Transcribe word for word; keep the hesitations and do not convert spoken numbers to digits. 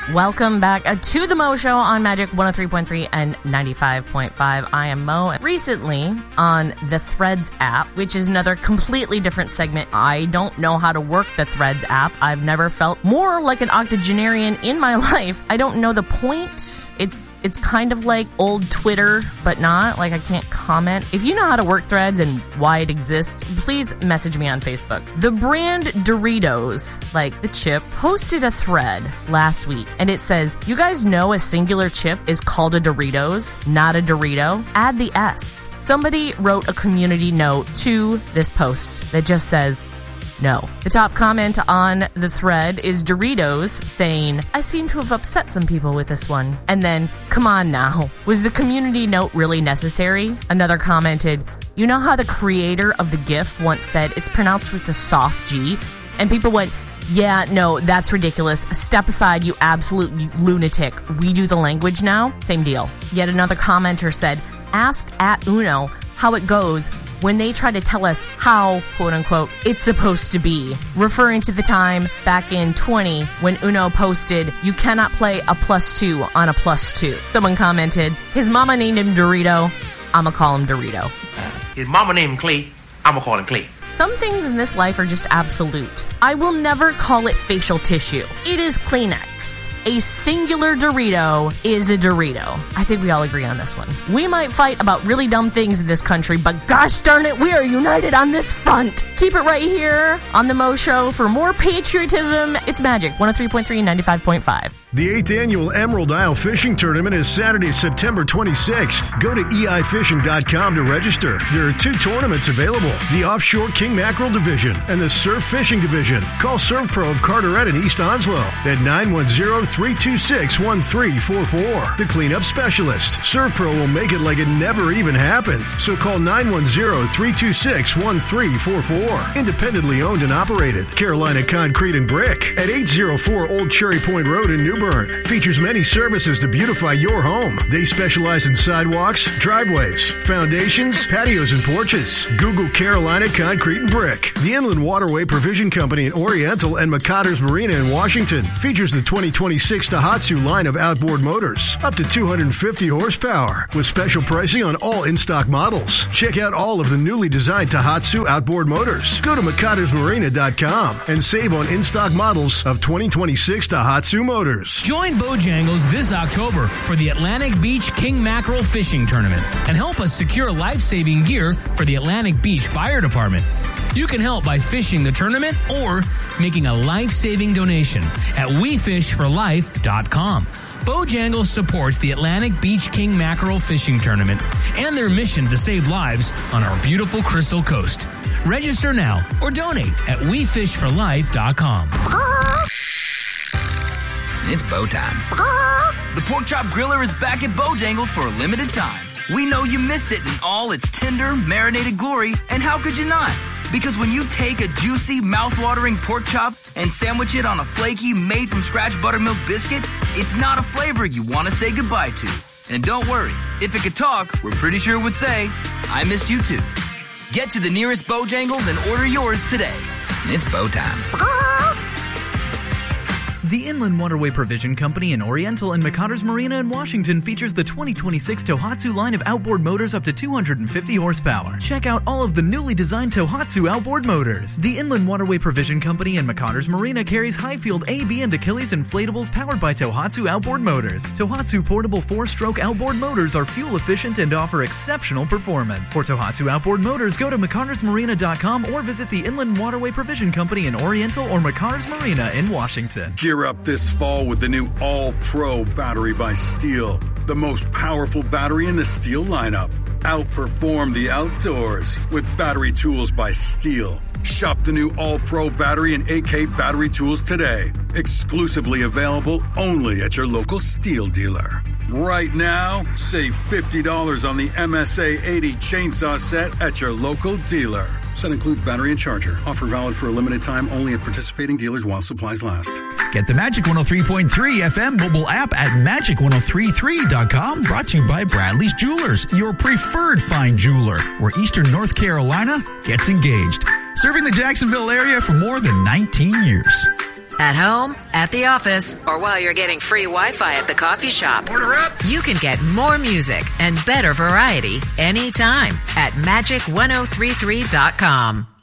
Welcome back uh, to the Mo Show on Magic one oh three point three and ninety-five point five. I am Mo. Recently on the Threads app, which is another completely different segment. I don't know how to work the Threads app. I've never felt more like an octogenarian in my life. I don't know the point. It's it's kind of like old Twitter, but not. Like, I can't comment. If you know how to work Threads and why it exists, please message me on Facebook. The brand Doritos, like the chip, posted a thread last week, and it says, you guys know a singular chip is called a Doritos, not a Dorito? Add the S. Somebody wrote a community note to this post that just says, no. The top comment on the thread is Doritos saying, I seem to have upset some people with this one. And then, come on now. Was the community note really necessary? Another commented, you know how the creator of the GIF once said it's pronounced with a soft G? And people went, yeah, no, that's ridiculous. Step aside, you absolute lunatic. We do the language now? Same deal. Yet another commenter said, ask at Uno how it goes when they try to tell us how, quote-unquote, it's supposed to be, referring to the time back in twenty when Uno posted, you cannot play a plus two on a plus two. Someone commented, his mama named him Dorito, I'ma call him Dorito. His mama named him Clay, I'ma call him Clay. Some things in this life are just absolute. I will never call it facial tissue. It is Kleenex. A singular Dorito is a Dorito. I think we all agree on this one. We might fight about really dumb things in this country, but gosh darn it, we are united on this front. Keep it right here on the Mo Show for more patriotism. It's Magic one oh three point three and ninety-five point five. The eighth Annual Emerald Isle Fishing Tournament is Saturday, September twenty-sixth. Go to E I fishing dot com to register. There are two tournaments available, the Offshore King Mackerel Division and the Surf Fishing Division. Call Surf Pro of Carteret in East Onslow at nine one zero, three two six, one three four four. The cleanup specialist. Surf Pro will make it like it never even happened. So call nine one zero, three two six, one three four four. Independently owned and operated. Carolina Concrete and Brick at eight oh four Old Cherry Point Road in New Bern. Features many services to beautify your home. They specialize in sidewalks, driveways, foundations, patios, and porches. Google Carolina Concrete and Brick. The Inland Waterway Provision Company in Oriental and McCotter's Marina in Washington features the twenty twenty-six Tohatsu line of outboard motors, up to two hundred fifty horsepower, with special pricing on all in-stock models. Check out all of the newly designed Tohatsu outboard motors. Go to McCotters Marina dot com and save on in-stock models of twenty twenty-six Tohatsu motors. Join Bojangles this October for the Atlantic Beach King Mackerel Fishing Tournament and help us secure life-saving gear for the Atlantic Beach Fire Department. You can help by fishing the tournament or making a life-saving donation at we fish for life dot com. Bojangles supports the Atlantic Beach King Mackerel Fishing Tournament and their mission to save lives on our beautiful Crystal Coast. Register now or donate at we fish for life dot com. It's Bo time. The Pork Chop Griller is back at Bojangles for a limited time. We know you missed it in all its tender, marinated glory, and how could you not? Because when you take a juicy, mouth-watering pork chop and sandwich it on a flaky, made-from-scratch buttermilk biscuit, it's not a flavor you want to say goodbye to. And don't worry, if it could talk, we're pretty sure it would say, I missed you too. Get to the nearest Bojangles and order yours today. It's Bo time. The Inland Waterway Provision Company in Oriental and McCotters Marina in Washington features the twenty twenty-six Tohatsu line of outboard motors up to two hundred fifty horsepower. Check out all of the newly designed Tohatsu outboard motors. The Inland Waterway Provision Company in McCotters Marina carries Highfield A, B, and Achilles inflatables powered by Tohatsu outboard motors. Tohatsu portable four-stroke outboard motors are fuel efficient and offer exceptional performance. For Tohatsu outboard motors, go to McCotters Marina dot com or visit the Inland Waterway Provision Company in Oriental or McCotters Marina in Washington. Gear up this fall with the new All-Pro battery by Steel, the most powerful battery in the Steel lineup. Outperform the outdoors with battery tools by Steel. Shop the new All-Pro battery and A K battery tools today. Exclusively available only at your local Steel dealer. Right now, save fifty dollars on the M S A eighty chainsaw set at your local dealer. Set includes battery and charger. Offer valid for a limited time only at participating dealers while supplies last. Get the Magic one oh three point three F M mobile app at magic ten thirty-three dot com. Brought to you by Bradley's Jewelers, your preferred fine jeweler, where Eastern North Carolina gets engaged. Serving the Jacksonville area for more than nineteen years. At home, at the office, or while you're getting free Wi-Fi at the coffee shop. Order up! You can get more music and better variety anytime at magic ten thirty-three dot com.